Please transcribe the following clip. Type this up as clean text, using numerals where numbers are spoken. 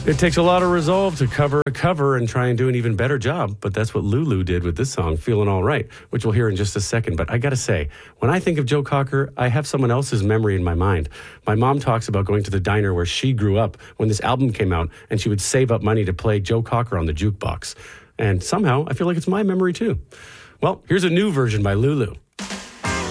It takes a lot of resolve to cover a cover and try and do an even better job, but that's what Lulu did with this song, Feeling All Right, which we'll hear in just a second. But I gotta say, when I think of Joe Cocker, I have someone else's memory in my mind. My mom talks about going to the diner where she grew up when this album came out, and she would save up money to play Joe Cocker on the jukebox. And somehow, I feel like it's my memory too. Well, here's a new version by Lulu.